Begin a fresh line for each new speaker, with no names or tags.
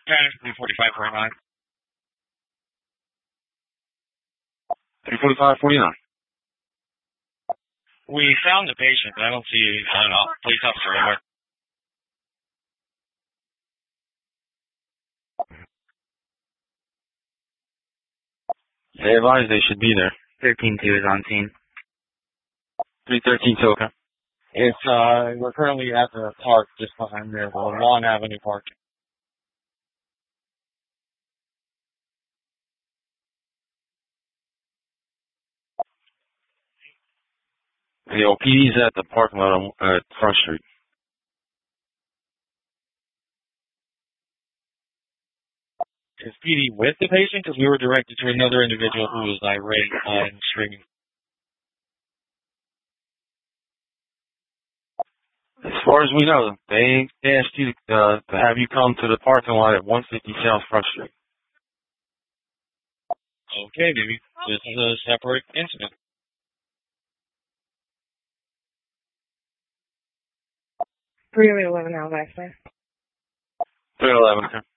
Okay, 45.9.
345.49.
We found the patient, but I don't see police officer anywhere.
They advise they should be there.
13-2 is on scene.
313 okay.
It's, we're currently at the park just behind the Lawn Avenue Park.
The OPD's at the parking lot at Front Street.
Is PD with the patient? Because we were directed to another individual who was irate and screaming.
As far as we know, they asked you to have you come to the parking lot at 150 South Front Street.
Okay, maybe this is a separate incident.
311 Alva,
311, okay.